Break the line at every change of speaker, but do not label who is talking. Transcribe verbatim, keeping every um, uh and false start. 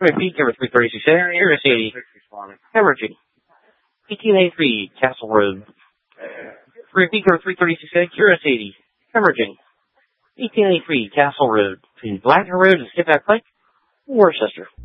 Repeat, number three thirty-six, Area eighty, hemorrhaging. eighteen eighty-three, Castle Road. Repeat, number three thirty-six, Area eighty, hemorrhaging. eighteen eighty-three, Castle Road. Between Blackner Road and Skipjack Pike, Worcester.